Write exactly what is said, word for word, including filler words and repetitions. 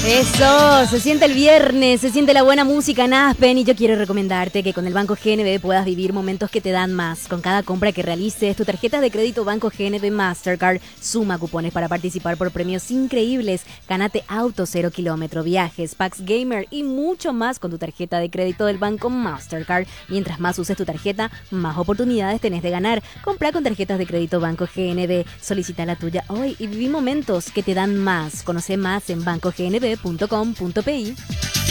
Eso, se siente el viernes, se siente la buena música en Aspen y yo quiero recomendarte que con el Banco G N B puedas vivir momentos que te dan más. Con cada compra que realices, tu tarjeta de crédito Banco G N B Mastercard suma cupones para participar por premios increíbles. Gánate auto cero kilómetro, viajes, packs gamer y mucho más con tu tarjeta de crédito del Banco Mastercard. Mientras más uses tu tarjeta, más oportunidades tenés de ganar. Compra con tarjetas de crédito Banco G N B, solicita la tuya hoy y viví momentos que te dan más. Conoce más en banco g n b punto com punto p i.